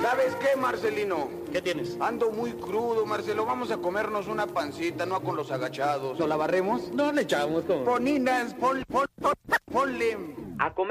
¿Sabes qué, Marcelino? ¿Qué tienes? Ando muy crudo, Marcelo. Vamos a comernos una pancita, no con los agachados. ¿No la barremos? No le echamos como... Poninas, ponle. A comer.